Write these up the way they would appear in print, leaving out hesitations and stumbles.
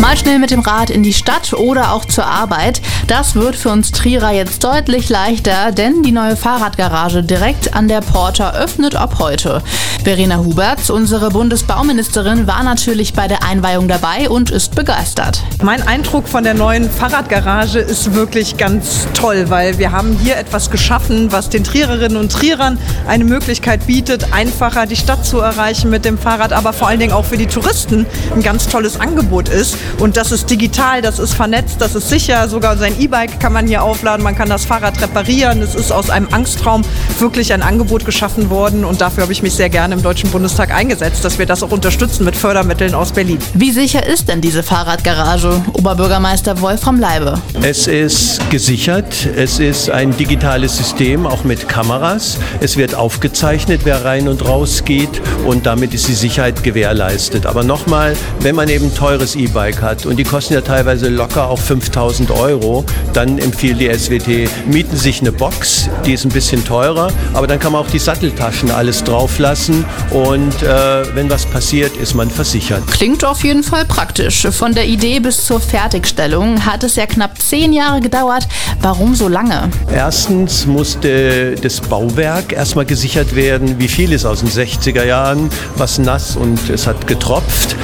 Mal schnell mit dem Rad in die Stadt oder auch zur Arbeit. Das wird für uns Trierer jetzt deutlich leichter, denn die neue Fahrradgarage direkt an der Porta öffnet ab heute. Verena Huberts, unsere Bundesbauministerin, war natürlich bei der Einweihung dabei und ist begeistert. Mein Eindruck von der neuen Fahrradgarage ist wirklich ganz toll, weil wir haben hier etwas geschaffen, was den Triererinnen und Trierern eine Möglichkeit bietet, einfacher die Stadt zu erreichen mit dem Fahrrad, aber vor allen Dingen auch für die Touristen ein ganz tolles Angebot ist. Und das ist digital, das ist vernetzt, das ist sicher. Sogar sein E-Bike kann man hier aufladen, man kann das Fahrrad reparieren. Es ist aus einem Angstraum wirklich ein Angebot geschaffen worden und dafür habe ich mich sehr gerne im Deutschen Bundestag eingesetzt, dass wir das auch unterstützen mit Fördermitteln aus Berlin. Wie sicher ist denn diese Fahrradgarage? Oberbürgermeister Wolfram Leibe. Es ist gesichert, es ist ein digitales System, auch mit Kameras. Es wird aufgezeichnet, wer rein und raus geht und damit ist die Sicherheit gewährleistet. Aber nochmal, wenn man eben ein teures E-Bike hat und die kosten ja teilweise locker auch 5.000 €, dann empfiehlt die SWT, mieten sich eine Box, die ist ein bisschen teurer, aber dann kann man auch die Satteltaschen alles drauf lassen und wenn was passiert, ist man versichert. Klingt auf jeden Fall praktisch. Von der Idee bis zur Fertigstellung hat es ja knapp 10 Jahre gedauert. Warum so lange? Erstens musste das Bauwerk erstmal gesichert werden, wie viel ist aus den 60er Jahren, was nass und es hat getropft.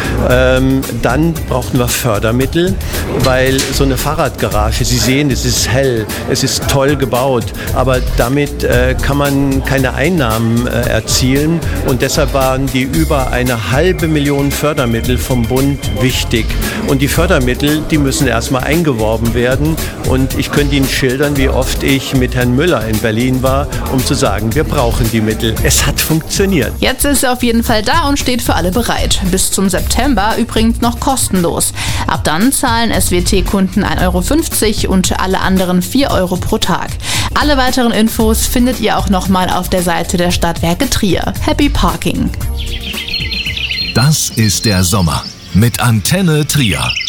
Dann brauchten wir Fördermittel, weil so eine Fahrradgarage, Sie sehen, es ist hell, es ist toll gebaut, aber damit kann man keine Einnahmen erzielen und deshalb waren die über 500.000 Fördermittel vom Bund wichtig. Und die Fördermittel, die müssen erstmal eingeworben werden und ich könnte Ihnen schildern, wie oft ich mit Herrn Müller in Berlin war, um zu sagen, wir brauchen die Mittel. Es hat funktioniert. Jetzt ist er auf jeden Fall da und steht für alle bereit. Bis zum September übrigens noch kostenlos. Ab dann zahlen SWT-Kunden 1,50 € und alle anderen 4 € pro Tag. Alle weiteren Infos findet ihr auch nochmal auf der Seite der Stadtwerke Trier. Happy Parking! Das ist der Sommer mit Antenne Trier.